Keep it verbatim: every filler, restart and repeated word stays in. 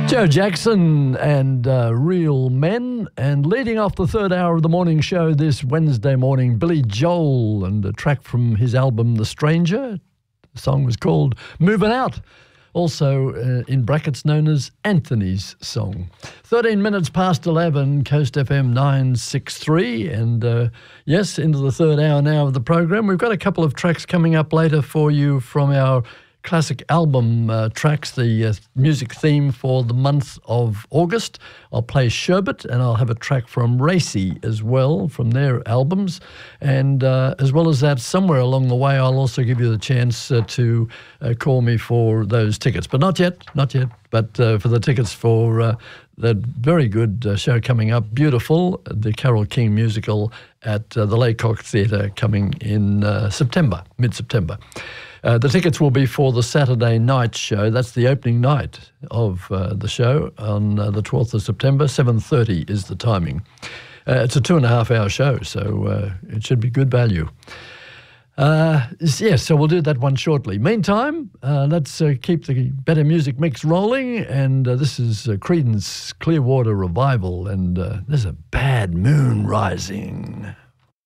Joe Jackson and uh, Real Men, and leading off the third hour of the morning show this Wednesday morning, Billy Joel and a track from his album The Stranger. The song was called Moving Out, also uh, in brackets known as Anthony's Song. thirteen minutes past eleven, Coast F M nine sixty-three, and uh, yes, into the third hour now of the program. We've got a couple of tracks coming up later for you from our classic album uh, tracks, the uh, music theme for the month of August. I'll play Sherbet, and I'll have a track from Racy as well from their albums. And uh, as well as that, somewhere along the way, I'll also give you the chance uh, to uh, call me for those tickets. But not yet, not yet, but uh, for the tickets for uh, that very good uh, show coming up, Beautiful, the Carole King musical at uh, the Laycock Theatre coming in uh, September, mid-September. Uh, the tickets will be for the Saturday night show. That's the opening night of uh, the show on uh, the twelfth of September. seven thirty is the timing. Uh, it's a two and a half hour show, so uh, it should be good value. Uh, yes, so we'll do that one shortly. Meantime, uh, let's uh, keep the better music mix rolling. And uh, this is uh, Creedence Clearwater Revival, and uh, there's a Bad Moon Rising.